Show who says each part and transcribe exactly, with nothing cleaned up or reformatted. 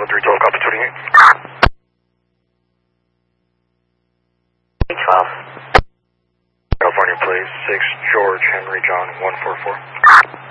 Speaker 1: three twelve, copy twenty-eight.
Speaker 2: twelve.
Speaker 1: California, please. six George Henry John one four four.